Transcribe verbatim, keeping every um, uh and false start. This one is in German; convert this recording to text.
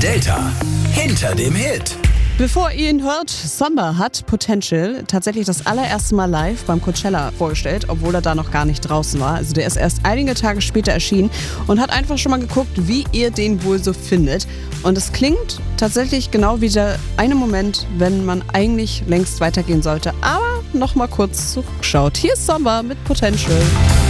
Delta hinter dem Hit. Bevor ihr ihn hört, Samba hat Potential tatsächlich das allererste Mal live beim Coachella vorgestellt, obwohl er da noch gar nicht draußen war. Also der ist erst einige Tage später erschienen und hat einfach schon mal geguckt, wie ihr den wohl so findet. Und es klingt tatsächlich genau wie der eine Moment, wenn man eigentlich längst weitergehen sollte, aber noch mal kurz zurückschaut. Hier ist Samba mit Potential.